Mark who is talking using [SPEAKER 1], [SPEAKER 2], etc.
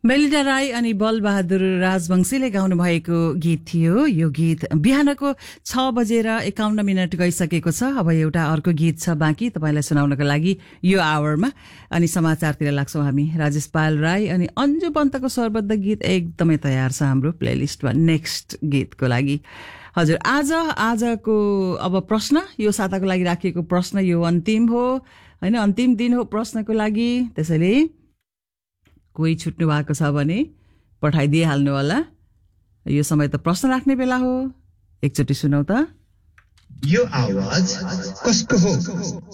[SPEAKER 1] मेलिडा राई अनि बलबहादुर राजवंशीले गाउनु भएको गीत थियो। यो गीत बिहानको 6:51 गइसकेको छ। अब एउटा अर्को गीत छ बाँकी तपाईलाई सुनाउनको लागि यो आवरमा। अनि समाचारतिर लाग्छौं हामी। राजेश पाल राई अनि अन्जु पन्तको स्वरबद्ध गीत एकदमै तयार छ हाम्रो प्लेलिस्टमा नेक्स्ट गीतको लागि। हजुर, आजको अब प्रश्न, यो साताको लागि राखिएको प्रश्न यो अन्तिम हो हैन, अन्तिम दिन हो प्रश्नको लागि। त्यसैले कोही छुट्नु भएको छ भने पठाइदिए हाल्नु होला। यो समय त प्रश्न राख्ने बेला हो। एकचोटि सुनौ त।
[SPEAKER 2] यो आवाज कसको हो?